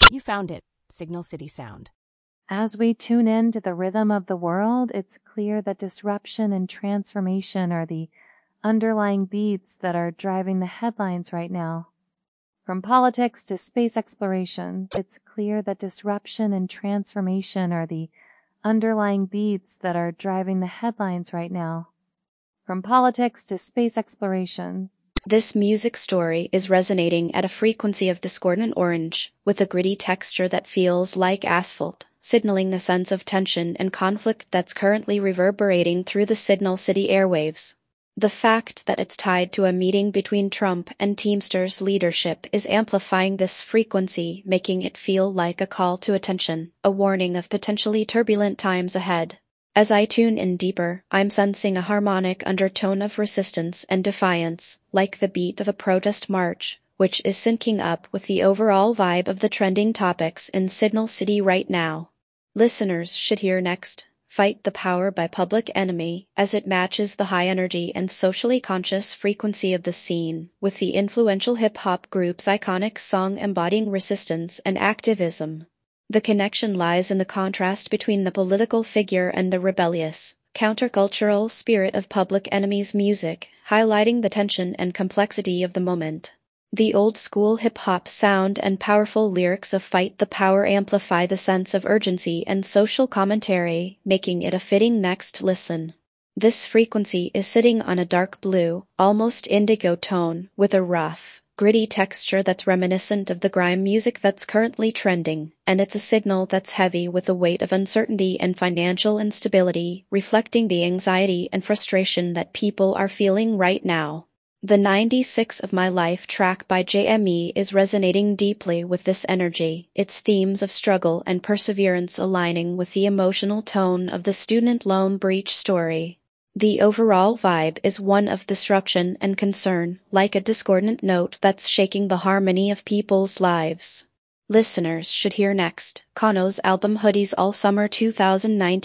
You found it, Signal City Sound. As we tune in to the rhythm of the world, it's clear that disruption and transformation are the underlying beats that are driving the headlines right now. From politics to space exploration, it's clear that disruption and transformation are the underlying beats that are driving the headlines right now. From politics to space exploration. This music story is resonating at a frequency of discordant orange, with a gritty texture that feels like asphalt, signaling a sense of tension and conflict that's currently reverberating through the Signal City airwaves. The fact that it's tied to a meeting between Trump and Teamsters leadership is amplifying this frequency, making it feel like a call to attention, a warning of potentially turbulent times ahead. As I tune in deeper, I'm sensing a harmonic undertone of resistance and defiance, like the beat of a protest march, which is syncing up with the overall vibe of the trending topics in Signal City right now. Listeners should hear next, Fight the Power by Public Enemy, as it matches the high energy and socially conscious frequency of the scene, with the influential hip-hop group's iconic song embodying resistance and activism. The connection lies in the contrast between the political figure and the rebellious, countercultural spirit of Public Enemy's music, highlighting the tension and complexity of the moment. The old-school hip-hop sound and powerful lyrics of Fight the Power amplify the sense of urgency and social commentary, making it a fitting next listen. This frequency is sitting on a dark blue, almost indigo tone, with a rough, gritty texture that's reminiscent of the grime music that's currently trending, and it's a signal that's heavy with the weight of uncertainty and financial instability, reflecting the anxiety and frustration that people are feeling right now. The 96 of My Life track by JME is resonating deeply with this energy, its themes of struggle and perseverance aligning with the emotional tone of the student loan breach story. The overall vibe is one of disruption and concern, like a discordant note that's shaking the harmony of people's lives. Listeners should hear next, Kano's album Hoodies All Summer 2019.